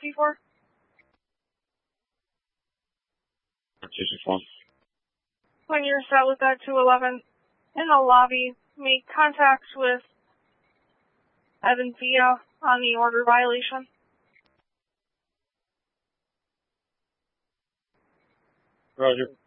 264. 261. When you're set with that 211 in the lobby, make contact with Evan Villa on the order violation. Roger.